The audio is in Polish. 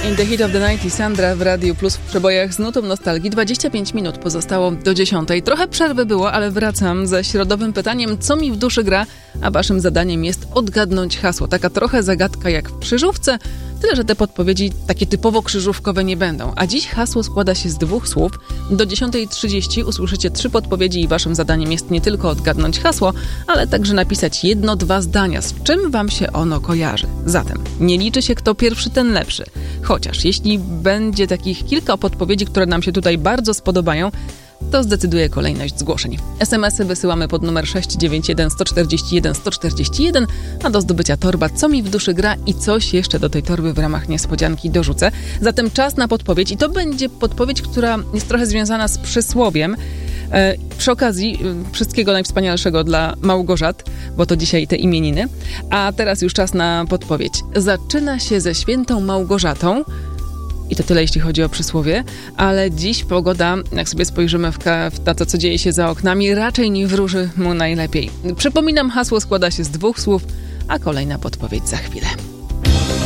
In the Heat of the Night i Sandra w Radiu Plus w przebojach z nutą nostalgii. 25 minut pozostało do 10. Trochę przerwy było, ale wracam ze środowym pytaniem, co mi w duszy gra, a waszym zadaniem jest odgadnąć hasło. Taka trochę zagadka jak w krzyżówce, tyle że te podpowiedzi takie typowo krzyżówkowe nie będą. A dziś hasło składa się z 2 słów. Do 10:30 usłyszycie 3 podpowiedzi i waszym zadaniem jest nie tylko odgadnąć hasło, ale także napisać 1-2 zdania, z czym wam się ono kojarzy. Zatem nie liczy się kto pierwszy, ten lepszy. Chociaż jeśli będzie takich kilka podpowiedzi, które nam się tutaj bardzo spodobają, to zdecyduje kolejność zgłoszeń. SMS-y wysyłamy pod numer 691 141 141, a do zdobycia torba Co mi w duszy gra i coś jeszcze do tej torby w ramach niespodzianki dorzucę. Zatem czas na podpowiedź i to będzie podpowiedź, która jest trochę związana z przysłowiem. Przy okazji wszystkiego najwspanialszego dla Małgorzat, bo to dzisiaj te imieniny. A teraz już czas na podpowiedź. Zaczyna się ze świętą Małgorzatą. I to tyle, jeśli chodzi o przysłowie, ale dziś pogoda, jak sobie spojrzymy na to, co dzieje się za oknami, raczej nie wróży mu najlepiej. Przypominam, hasło składa się z 2 słów, a kolejna podpowiedź za chwilę.